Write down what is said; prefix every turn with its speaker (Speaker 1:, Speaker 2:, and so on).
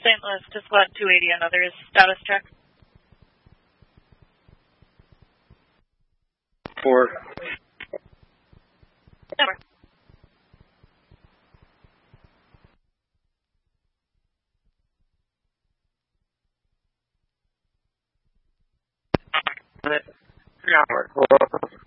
Speaker 1: St. Louis to Squad 280 and others. Status check.
Speaker 2: 4.
Speaker 1: Number.
Speaker 2: Minute. 3 hours.